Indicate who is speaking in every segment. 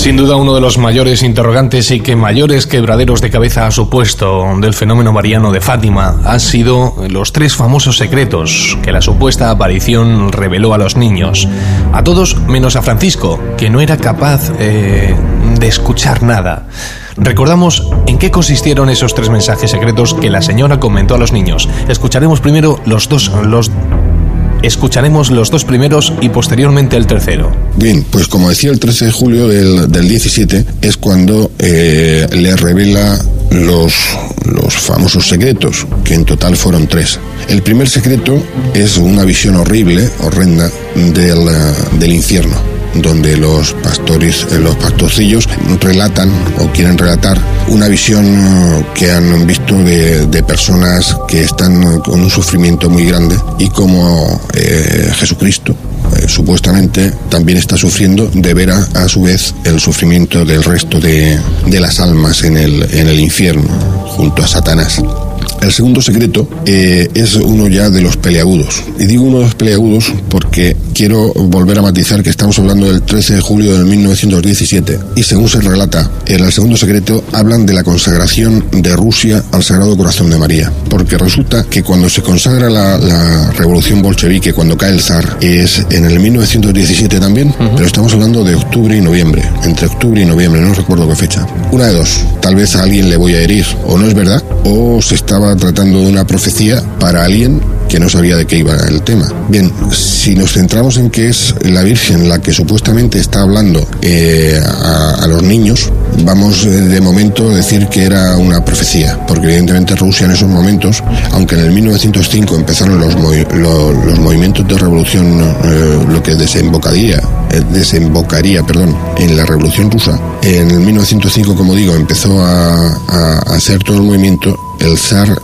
Speaker 1: Sin duda uno de los mayores interrogantes y que mayores quebraderos de cabeza ha supuesto del fenómeno mariano de Fátima han sido los 3 famosos secretos que la supuesta aparición reveló a los niños. A todos menos a Francisco, que no era capaz de escuchar nada. Recordamos en qué consistieron esos 3 mensajes secretos que la señora comentó a los niños. Escucharemos los dos primeros y posteriormente el tercero.
Speaker 2: Bien, pues como decía, el 13 de julio del 17 es cuando le revela los famosos secretos, que en total fueron 3. El primer secreto es una visión horrible, horrenda, del infierno, donde los pastorcillos relatan o quieren relatar una visión que han visto de personas que están con un sufrimiento muy grande y como Jesucristo supuestamente también está sufriendo de ver a su vez el sufrimiento del resto de las almas en el infierno junto a Satanás. El segundo secreto es uno ya de los peleagudos. Y digo uno de los peleagudos porque quiero volver a matizar que estamos hablando del 13 de julio de 1917. Y según se relata, en el segundo secreto hablan de la consagración de Rusia al Sagrado Corazón de María. Porque resulta que cuando se consagra la revolución bolchevique, cuando cae el zar, es en el 1917 también, pero estamos hablando de octubre y noviembre. Entre octubre y noviembre, no recuerdo qué fecha. Una de dos, tal vez a alguien le voy a herir, o no es verdad, o se estaba tratando de una profecía para alguien que no sabía de qué iba el tema. Bien, si nos centramos en que es la Virgen la que supuestamente está hablando a los niños, vamos de momento a decir que era una profecía, porque evidentemente Rusia en esos momentos, aunque en el 1905 empezaron los movimientos de revolución, lo que desembocaría en la revolución rusa, en el 1905, como digo, empezó a hacer todo el movimiento. El zar,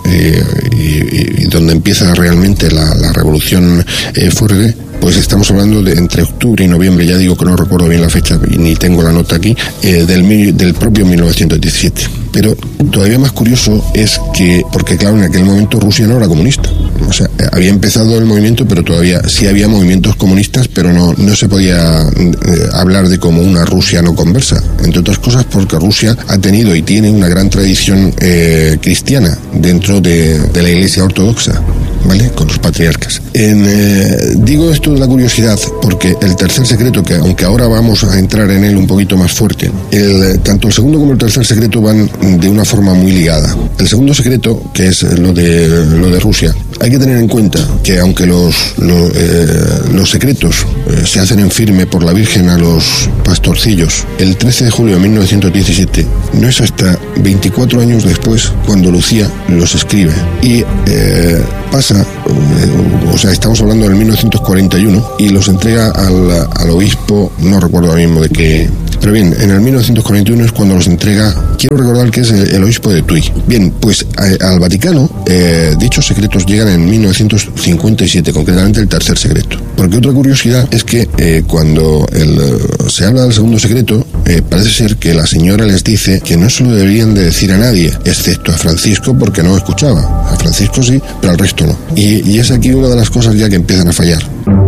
Speaker 2: y donde empieza realmente la revolución fuerte, pues estamos hablando de entre octubre y noviembre, ya digo que no recuerdo bien la fecha y ni tengo la nota aquí, del propio 1917. Pero todavía más curioso es que, porque claro, en aquel momento Rusia no era comunista. O sea, había empezado el movimiento, pero todavía sí había movimientos comunistas, pero no se podía hablar de como una Rusia no conversa. Entre otras cosas porque Rusia ha tenido y tiene una gran tradición cristiana dentro de la Iglesia Ortodoxa, ¿vale? Con los patriarcas. Digo esto de la curiosidad porque el tercer secreto, que aunque ahora vamos a entrar en él un poquito más fuerte, tanto el segundo como el tercer secreto van de una forma muy ligada. El segundo secreto, que es lo de Rusia, hay que tener en cuenta que aunque los secretos se hacen en firme por la Virgen a los pastorcillos, el 13 de julio de 1917 no es hasta 24 años después cuando Lucía los escribe y pasa, o sea, estamos hablando del 1941 y los entrega al obispo, no recuerdo ahora mismo de qué. Pero bien, en el 1941 es cuando los entrega, quiero recordar que es el obispo de Tui. Bien, pues al Vaticano dichos secretos llegan en 1957, concretamente el tercer secreto. Porque otra curiosidad es que cuando se habla del segundo secreto, parece ser que la señora les dice que no se lo deberían de decir a nadie, excepto a Francisco porque no escuchaba. A Francisco sí, pero al resto no. Y es aquí una de las cosas ya que empiezan a fallar.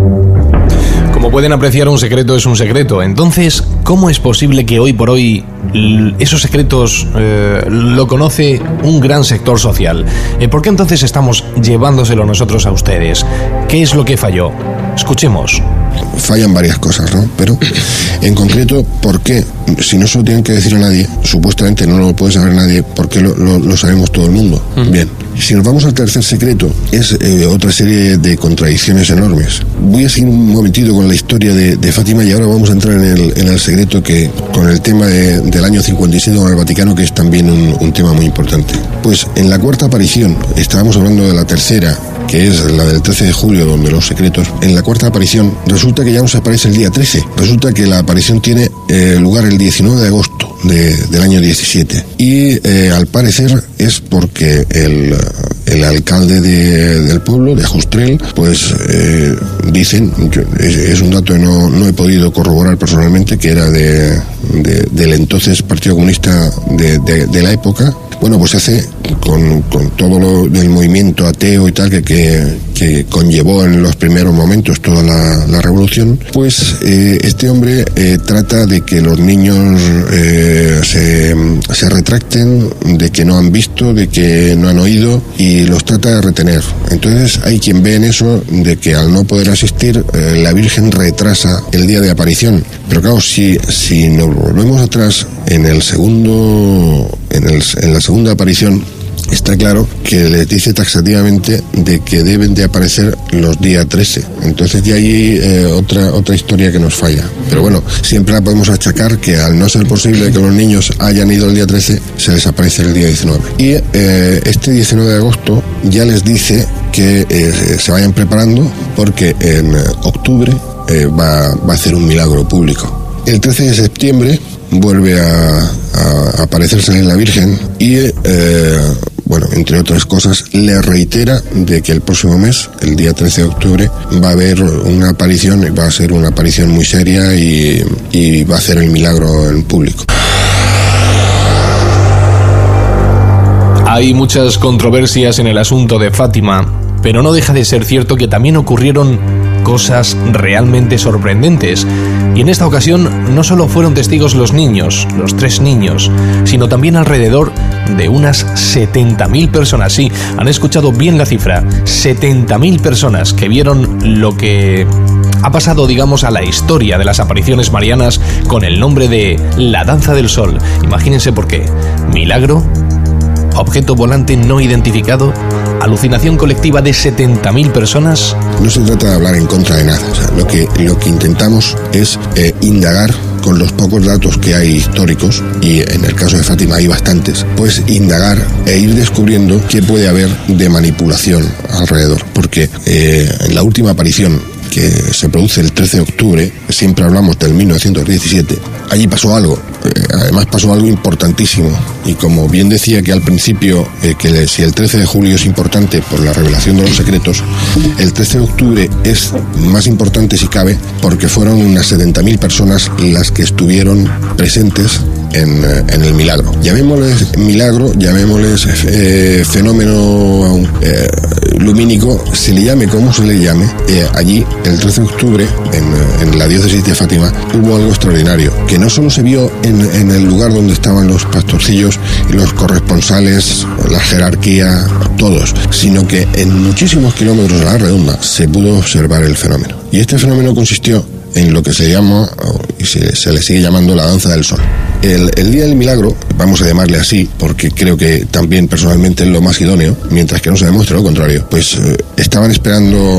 Speaker 1: Como pueden apreciar, un secreto es un secreto. Entonces, ¿cómo es posible que hoy por hoy esos secretos lo conoce un gran sector social? ¿Por qué entonces estamos llevándoselo nosotros a ustedes? ¿Qué es lo que falló? Escuchemos.
Speaker 2: Fallan varias cosas, ¿no? Pero, en concreto, ¿por qué? Si no se lo tienen que decir a nadie, supuestamente no lo puede saber nadie, ¿por qué lo sabemos todo el mundo? Bien. Si nos vamos al tercer secreto, es otra serie de contradicciones enormes. Voy a seguir un momentito con la historia de Fátima y ahora vamos a entrar en el secreto que, con el tema del año 57 con el Vaticano, que es también un tema muy importante. Pues en la cuarta aparición, estábamos hablando de la tercera, que es la del 13 de julio, donde los secretos, en la cuarta aparición, resulta que ya no se aparece el día 13. Resulta que la aparición tiene lugar el 19 de agosto del año 17. Y al parecer es porque el alcalde del pueblo, de Ajustrel, pues dicen, es un dato que no he podido corroborar personalmente, que era del entonces Partido Comunista de la época, Bueno, pues se hace con todo lo del movimiento ateo y tal que conllevó en los primeros momentos toda la revolución, pues este hombre trata de que los niños se retracten, de que no han visto, de que no han oído, y los trata de retener. Entonces hay quien ve en eso de que al no poder asistir, la Virgen retrasa el día de aparición. Pero claro, si nos volvemos atrás en la segunda aparición, está claro que les dice taxativamente de que deben de aparecer los días 13. Entonces ya hay otra historia que nos falla. Pero bueno, siempre la podemos achacar que al no ser posible que los niños hayan ido el día 13, se les aparece el día 19. Y este 19 de agosto ya les dice que se vayan preparando, porque en octubre va a hacer un milagro público. El 13 de septiembre vuelve a aparecerse la Virgen y bueno, entre otras cosas, le reitera de que el próximo mes, el día 13 de octubre, va a haber una aparición, va a ser una aparición muy seria y va a hacer el milagro en público.
Speaker 1: Hay muchas controversias en el asunto de Fátima, pero no deja de ser cierto que también ocurrieron cosas realmente sorprendentes. Y en esta ocasión no solo fueron testigos los niños, los 3 niños, sino también alrededor de unas 70.000 personas. Sí, han escuchado bien la cifra, 70.000 personas que vieron lo que ha pasado, digamos, a la historia de las apariciones marianas con el nombre de la Danza del Sol. Imagínense por qué. Milagro, objeto volante no identificado, alucinación colectiva de 70.000 personas.
Speaker 2: No se trata de hablar en contra de nada. O sea, lo que intentamos es indagar con los pocos datos que hay históricos, y en el caso de Fátima hay bastantes, pues indagar e ir descubriendo qué puede haber de manipulación alrededor. Porque en la última aparición, que se produce el 13 de octubre, siempre hablamos del 1917, allí pasó algo, además pasó algo importantísimo, y como bien decía que al principio, que si el 13 de julio es importante por la revelación de los secretos, el 13 de octubre es más importante si cabe, porque fueron unas 70.000 personas las que estuvieron presentes en el milagro. Llamémosles milagro, llamémosles fenómeno lumínico, se le llame como se le llame, allí el 13 de octubre en la diócesis de Fátima hubo algo extraordinario, que no solo se vio en el lugar donde estaban los pastorcillos y los corresponsales, la jerarquía, todos, sino que en muchísimos kilómetros a la redonda se pudo observar el fenómeno. Y este fenómeno consistió en lo que se llama, y se le sigue llamando, la Danza del Sol. El día del milagro, vamos a llamarle así, porque creo que también personalmente es lo más idóneo, mientras que no se demuestre lo contrario, pues estaban esperando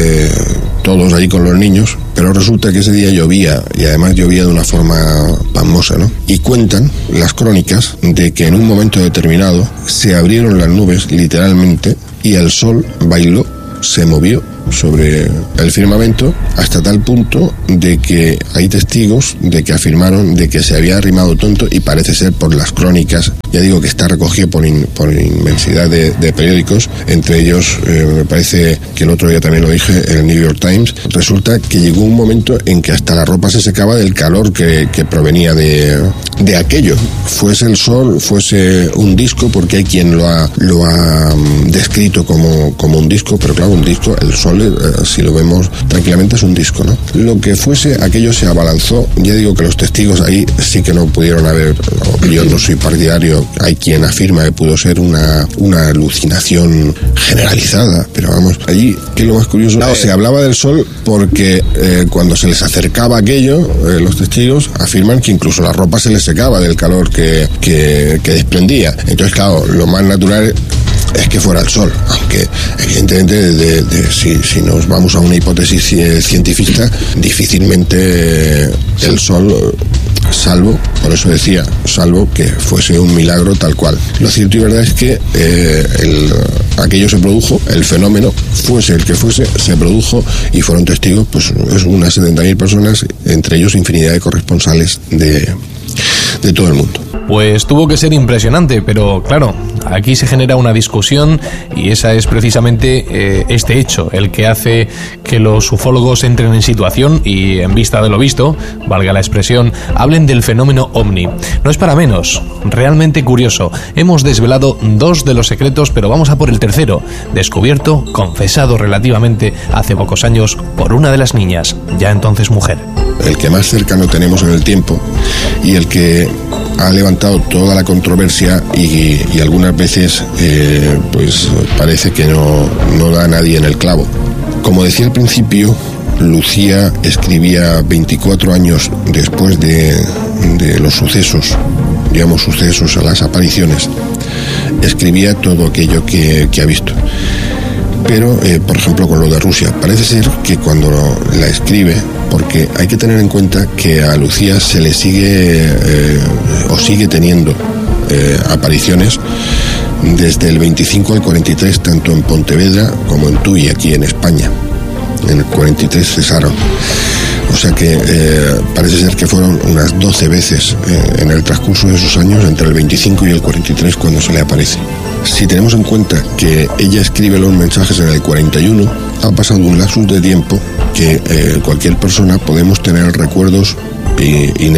Speaker 2: todos ahí con los niños, pero resulta que ese día llovía, y además llovía de una forma pasmosa, ¿no? Y cuentan las crónicas de que en un momento determinado se abrieron las nubes, literalmente, y el sol bailó, se movió sobre el firmamento, hasta tal punto de que hay testigos de que afirmaron de que se había arrimado tonto, y parece ser por las crónicas, ya digo que está recogido por inmensidad de periódicos, entre ellos me parece que el otro día también lo dije, el New York Times. Resulta que llegó un momento en que hasta la ropa se secaba del calor que provenía de aquello, fuese el sol, fuese un disco, porque hay quien lo ha descrito como un disco, pero claro, un disco, el sol, si lo vemos tranquilamente, es un disco, ¿no? Lo que fuese, aquello se abalanzó. Ya digo que los testigos ahí sí que no pudieron haber, yo no soy partidario, hay quien afirma que pudo ser una alucinación generalizada, pero vamos, allí, que es lo más curioso, se hablaba del sol porque cuando se les acercaba aquello, los testigos afirman que incluso la ropa se les secaba del calor que desprendía. Entonces, claro, lo más natural es que fuera el sol, aunque evidentemente si nos vamos a una hipótesis científica, difícilmente el sol, salvo, por eso decía, salvo que fuese un milagro tal cual. Lo cierto y verdad es que aquello se produjo, el fenómeno, fuese el que fuese, se produjo, y fueron testigos pues unas 70.000 personas, entre ellos infinidad de corresponsales de todo el mundo.
Speaker 1: Pues tuvo que ser impresionante, pero claro, aquí se genera una discusión y esa es precisamente este hecho, el que hace que los ufólogos entren en situación y, en vista de lo visto, valga la expresión, hablen del fenómeno ovni. No es para menos, realmente curioso. Hemos desvelado 2 de los secretos, pero vamos a por el tercero, descubierto, confesado relativamente hace pocos años por una de las niñas, ya entonces mujer.
Speaker 2: El que más cercano tenemos en el tiempo y el que ha levantado toda la controversia y algunas veces pues parece que no da a nadie en el clavo. Como decía al principio, Lucía escribía 24 años después de los sucesos, digamos sucesos a las apariciones, escribía todo aquello que ha visto. Pero, por ejemplo, con lo de Rusia, parece ser que cuando la escribe, porque hay que tener en cuenta que a Lucía se le sigue o sigue teniendo apariciones desde el 25 al 43, tanto en Pontevedra como en Tui, aquí en España. En el 43 cesaron. O sea que parece ser que fueron unas 12 veces en el transcurso de esos años, entre el 25 y el 43, cuando se le aparece. Si tenemos en cuenta que ella escribe los mensajes en el 41, ha pasado un lapsus de tiempo que cualquier persona podemos tener recuerdos que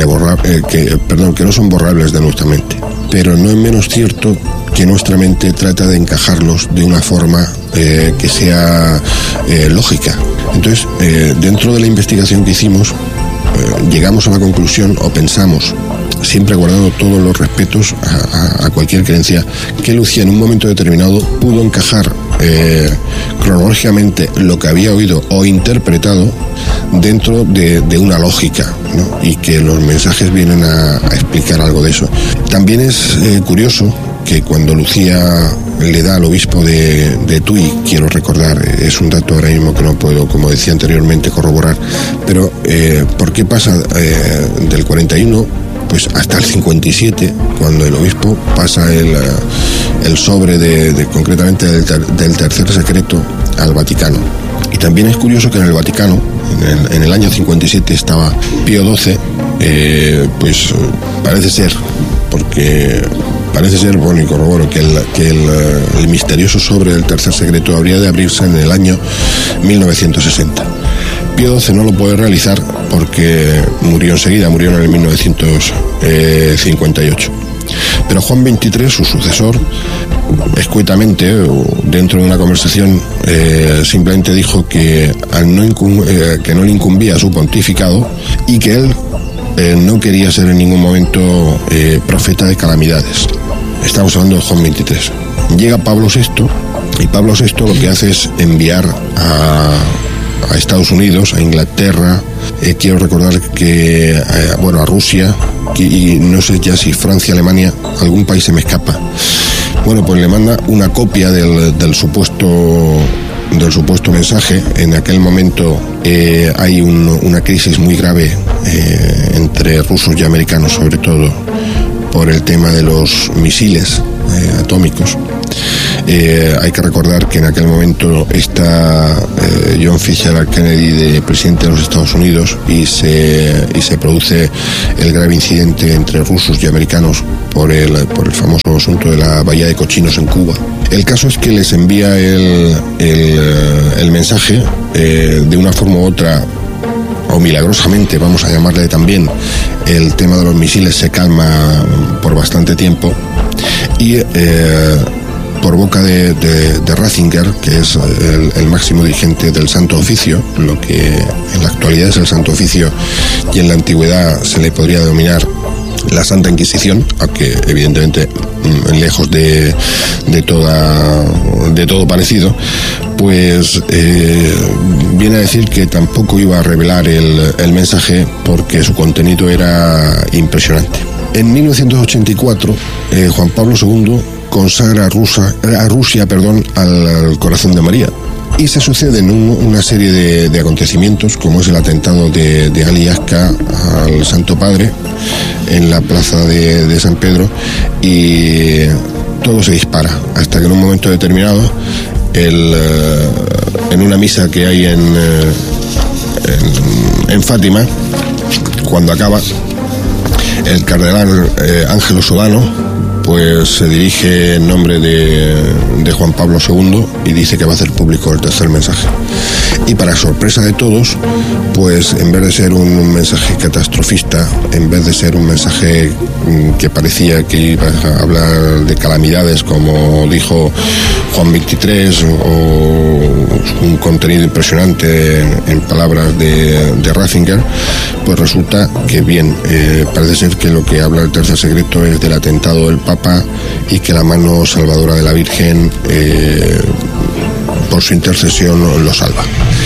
Speaker 2: no son borrables de nuestra mente. Pero no es menos cierto que nuestra mente trata de encajarlos de una forma que sea lógica. Entonces, dentro de la investigación que hicimos, llegamos a la conclusión, o pensamos, siempre guardando todos los respetos a cualquier creencia, que Lucía en un momento determinado pudo encajar cronológicamente lo que había oído o interpretado dentro de una lógica, ¿no? Y que los mensajes vienen a explicar algo de eso. También es curioso que cuando Lucía le da al obispo de Tui, quiero recordar, es un dato ahora mismo que no puedo, como decía anteriormente, corroborar, pero ¿por qué pasa del 41 pues hasta el 57, cuando el obispo pasa el sobre concretamente del tercer secreto al Vaticano? Y también es curioso que en el Vaticano, en el año 57, estaba Pío XII, pues parece ser, bueno, y corroboro, que el misterioso sobre del tercer secreto habría de abrirse en el año 1960. Pío XII no lo puede realizar porque murió enseguida, murió en el 1958. Pero Juan XXIII, su sucesor, escuetamente, dentro de una conversación, simplemente dijo que no le incumbía su pontificado y que él no quería ser en ningún momento profeta de calamidades. Estamos hablando de Juan XXIII. Llega Pablo VI y Pablo VI lo que hace es enviar a Estados Unidos, a Inglaterra, quiero recordar que a Rusia, y no sé ya si Francia, Alemania, algún país se me escapa. Bueno, pues le manda una copia del supuesto mensaje. En aquel momento hay una crisis muy grave entre rusos y americanos, sobre todo por el tema de los misiles atómicos. Hay que recordar que en aquel momento está John Fitzgerald Kennedy de presidente de los Estados Unidos y se produce el grave incidente entre rusos y americanos por el famoso asunto de la bahía de Cochinos en Cuba. El caso es que les envía el mensaje de una forma u otra, o milagrosamente, vamos a llamarle también, el tema de los misiles se calma por bastante tiempo y por boca de Ratzinger, que es el máximo dirigente del Santo Oficio, lo que en la actualidad es el Santo Oficio y en la antigüedad se le podría denominar la Santa Inquisición, aunque evidentemente lejos de todo parecido, pues viene a decir que tampoco iba a revelar el mensaje porque su contenido era impresionante. En 1984, Juan Pablo II consagra a Rusia al corazón de María. Y se suceden una serie de acontecimientos, como es el atentado de Ali Aska al Santo Padre en la plaza de San Pedro, y todo se dispara, hasta que en un momento determinado, en una misa que hay en Fátima, cuando acaba, El cardenal Ángelo Sodano pues se dirige en nombre de Juan Pablo II y dice que va a hacer público el tercer mensaje. Y para sorpresa de todos, pues en vez de ser un mensaje catastrofista, en vez de ser un mensaje que parecía que iba a hablar de calamidades, como dijo Juan XXIII, o un contenido impresionante en palabras de Ratzinger, pues resulta que bien, parece ser que lo que habla el tercer secreto es del atentado del Papa y que la mano salvadora de la Virgen por su intercesión lo salva.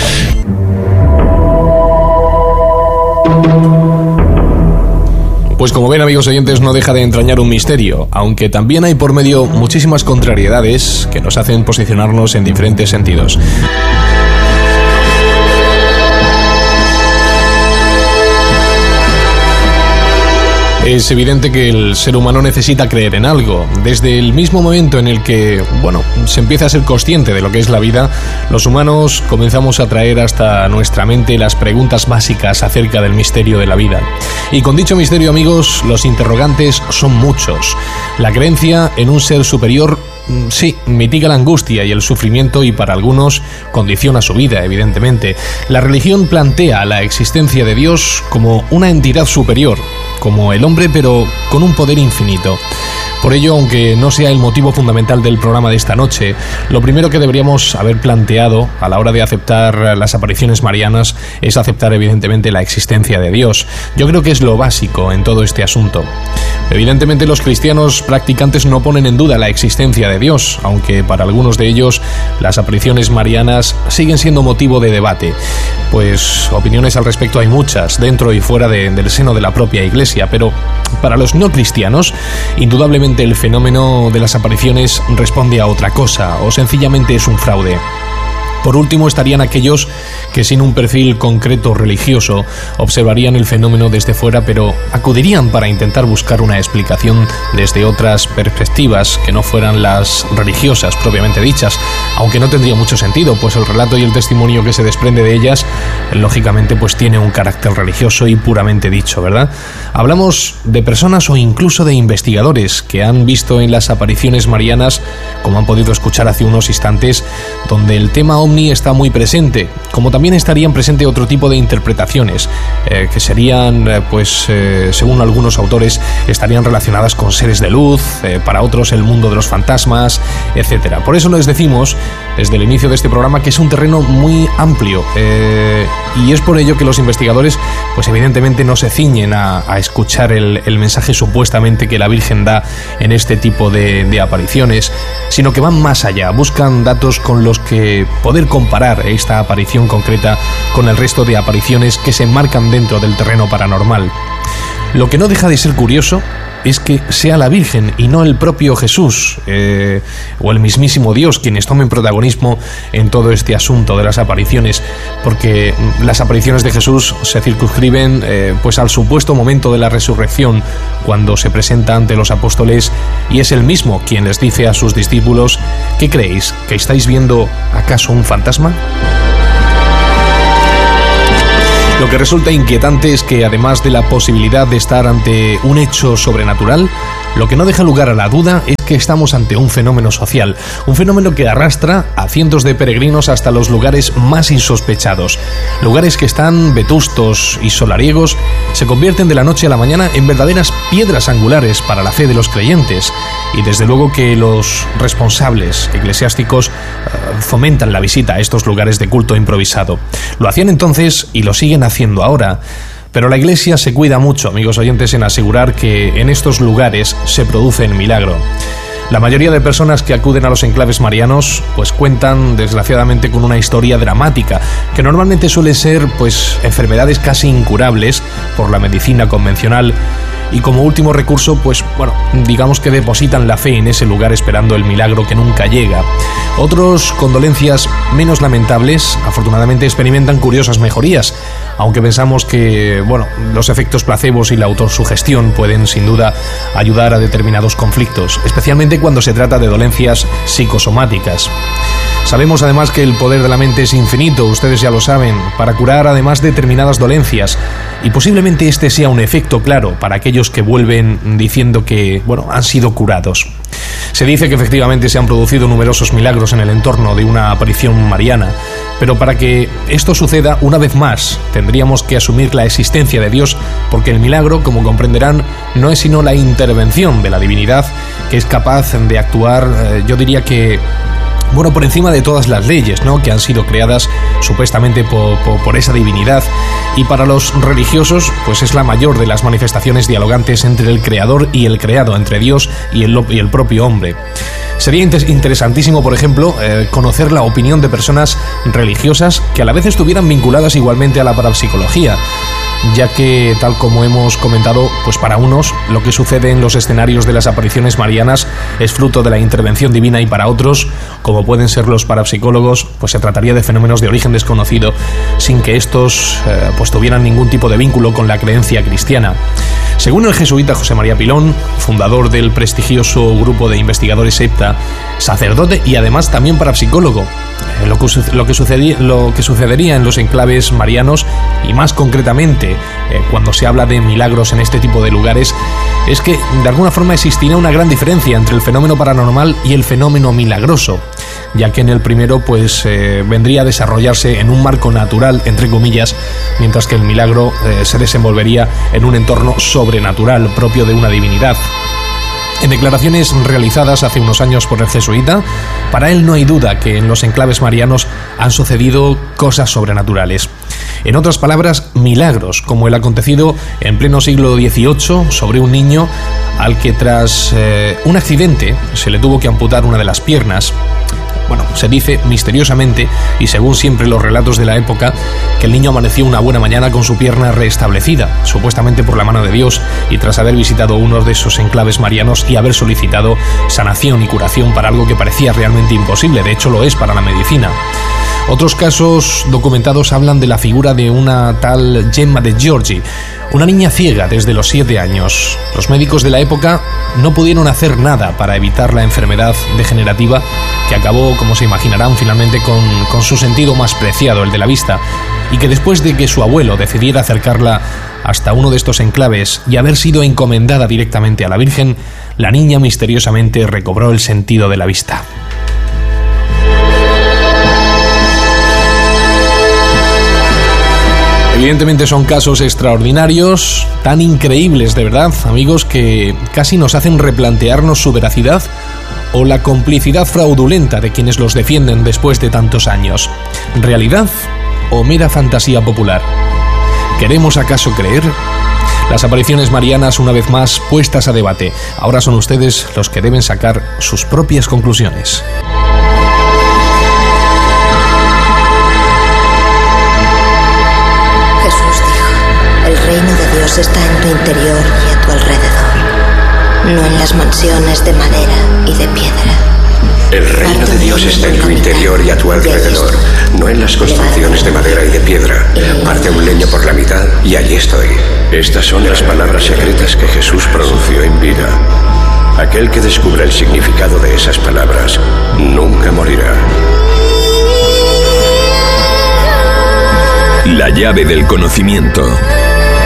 Speaker 1: Pues como ven, amigos oyentes, no deja de entrañar un misterio, aunque también hay por medio muchísimas contrariedades que nos hacen posicionarnos en diferentes sentidos. Es evidente que el ser humano necesita creer en algo. Desde el mismo momento en el que, se empieza a ser consciente de lo que es la vida, los humanos comenzamos a traer hasta nuestra mente las preguntas básicas acerca del misterio de la vida. Y con dicho misterio, amigos, los interrogantes son muchos. La creencia en un ser superior, sí, mitiga la angustia y el sufrimiento y para algunos condiciona su vida, evidentemente. La religión plantea la existencia de Dios como una entidad superior, como el hombre, pero con un poder infinito. Por ello, aunque no sea el motivo fundamental del programa de esta noche, lo primero que deberíamos haber planteado a la hora de aceptar las apariciones marianas es aceptar evidentemente la existencia de Dios. Yo creo que es lo básico en todo este asunto. Evidentemente los cristianos practicantes no ponen en duda la existencia de Dios, aunque para algunos de ellos las apariciones marianas siguen siendo motivo de debate. Pues opiniones al respecto hay muchas, dentro y fuera del seno de la propia Iglesia, pero para los no cristianos, indudablemente el fenómeno de las apariciones responde a otra cosa, o sencillamente es un fraude. Por último estarían aquellos que sin un perfil concreto religioso observarían el fenómeno desde fuera, pero acudirían para intentar buscar una explicación desde otras perspectivas que no fueran las religiosas propiamente dichas, aunque no tendría mucho sentido, pues el relato y el testimonio que se desprende de ellas, lógicamente pues tiene un carácter religioso y puramente dicho, ¿verdad? Hablamos de personas o incluso de investigadores que han visto en las apariciones marianas, como han podido escuchar hace unos instantes, donde el tema ovni está muy presente, como también estarían presentes otro tipo de interpretaciones que serían, según algunos autores, estarían relacionadas con seres de luz, para otros el mundo de los fantasmas, etcétera. Por eso les decimos desde el inicio de este programa que es un terreno muy amplio, y es por ello que los investigadores pues evidentemente no se ciñen a escuchar el mensaje supuestamente que la Virgen da en este tipo de apariciones, sino que van más allá, buscan datos con los que poder comparar esta aparición concreta con el resto de apariciones que se enmarcan dentro del terreno paranormal. Lo que no deja de ser curioso es que sea la Virgen y no el propio Jesús o el mismísimo Dios quienes tomen protagonismo en todo este asunto de las apariciones, porque las apariciones de Jesús se circunscriben al supuesto momento de la resurrección, cuando se presenta ante los apóstoles y es él mismo quien les dice a sus discípulos: ¿qué creéis? ¿Que estáis viendo acaso un fantasma? Lo que resulta inquietante es que, además de la posibilidad de estar ante un hecho sobrenatural, lo que no deja lugar a la duda es que estamos ante un fenómeno social, un fenómeno que arrastra a cientos de peregrinos hasta los lugares más insospechados. Lugares que están vetustos y solariegos se convierten de la noche a la mañana en verdaderas piedras angulares para la fe de los creyentes, y desde luego que los responsables eclesiásticos fomentan la visita a estos lugares de culto improvisado. Lo hacían entonces y lo siguen haciendo ahora. Pero la Iglesia se cuida mucho, amigos oyentes, en asegurar que en estos lugares se produce el milagro. La mayoría de personas que acuden a los enclaves marianos pues cuentan desgraciadamente con una historia dramática, que normalmente suele ser enfermedades casi incurables por la medicina convencional, y como último recurso digamos que depositan la fe en ese lugar esperando el milagro que nunca llega. Otros, con dolencias menos lamentables, afortunadamente experimentan curiosas mejorías, aunque pensamos que los efectos placebos y la autosugestión pueden sin duda ayudar a determinados conflictos, especialmente cuando se trata de dolencias psicosomáticas. Sabemos además que el poder de la mente es infinito, ustedes ya lo saben, para curar además determinadas dolencias, y posiblemente este sea un efecto claro para aquellos que vuelven diciendo que, han sido curados. Se dice que efectivamente se han producido numerosos milagros en el entorno de una aparición mariana, pero para que esto suceda, una vez más, tendríamos que asumir la existencia de Dios, porque el milagro, como comprenderán, no es sino la intervención de la divinidad que es capaz de actuar, yo diría que por encima de todas las leyes, ¿no?, que han sido creadas supuestamente por esa divinidad. Y para los religiosos, pues es la mayor de las manifestaciones dialogantes entre el creador y el creado, entre Dios y el propio hombre. Sería interesantísimo, por ejemplo, conocer la opinión de personas religiosas que a la vez estuvieran vinculadas igualmente a la parapsicología, ya que, tal como hemos comentado, pues para unos lo que sucede en los escenarios de las apariciones marianas es fruto de la intervención divina, y para otros, como pueden ser los parapsicólogos, pues se trataría de fenómenos de origen desconocido, sin que estos pues tuvieran ningún tipo de vínculo con la creencia cristiana. Según el jesuita José María Pilón, fundador del prestigioso grupo de investigadores SEPTA, sacerdote y además también parapsicólogo, lo que sucedería en los enclaves marianos, y más concretamente cuando se habla de milagros en este tipo de lugares, es que de alguna forma existiría una gran diferencia entre el fenómeno paranormal y el fenómeno milagroso, ya que en el primero pues vendría a desarrollarse en un marco natural, entre comillas, mientras que el milagro se desenvolvería en un entorno sobrenatural propio de una divinidad. En declaraciones realizadas hace unos años por el jesuita, para él no hay duda que en los enclaves marianos han sucedido cosas sobrenaturales. En otras palabras, milagros, como el acontecido en pleno siglo XVIII sobre un niño al que tras un accidente se le tuvo que amputar una de las piernas. Se dice misteriosamente, y según siempre los relatos de la época, que el niño amaneció una buena mañana con su pierna restablecida, supuestamente por la mano de Dios, y tras haber visitado uno de esos enclaves marianos y haber solicitado sanación y curación para algo que parecía realmente imposible. De hecho, lo es para la medicina. Otros casos documentados hablan de la figura de una tal Gemma de Giorgi, una niña ciega desde los 7 años. Los médicos de la época no pudieron hacer nada para evitar la enfermedad degenerativa que acabó, como se imaginarán, finalmente con su sentido más preciado, el de la vista, y que después de que su abuelo decidiera acercarla hasta uno de estos enclaves y haber sido encomendada directamente a la Virgen, la niña misteriosamente recobró el sentido de la vista. Evidentemente son casos extraordinarios, tan increíbles de verdad, amigos, que casi nos hacen replantearnos su veracidad o la complicidad fraudulenta de quienes los defienden después de tantos años. ¿Realidad o mera fantasía popular? ¿Queremos acaso creer? Las apariciones marianas, una vez más, puestas a debate. Ahora son ustedes los que deben sacar sus propias conclusiones.
Speaker 3: El reino de Dios está en tu interior y a tu alrededor, no en las mansiones de madera y de piedra.
Speaker 4: El reino de Dios está en tu interior y a tu alrededor, no en las construcciones de madera y de piedra. Parte un leño por la mitad y allí estoy. Estas son las palabras secretas que Jesús pronunció en vida. Aquel que descubra el significado de esas palabras nunca morirá.
Speaker 5: La llave del conocimiento.